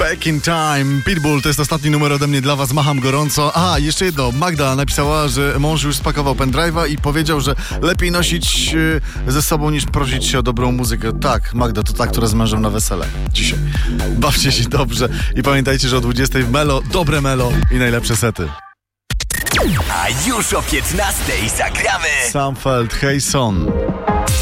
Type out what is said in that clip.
Back in Time, Pitbull, to jest ostatni numer ode mnie dla was, macham gorąco. A, jeszcze jedno, Magda napisała, że mąż już spakował pendrive'a i powiedział, że lepiej nosić ze sobą niż prosić się o dobrą muzykę. Tak, Magda, to ta, która z mężem na wesele dzisiaj. Bawcie się dobrze i pamiętajcie, że o 20 w Melo, dobre Melo i najlepsze sety. A już o 15 zagramy Sam Feld, Hey Son.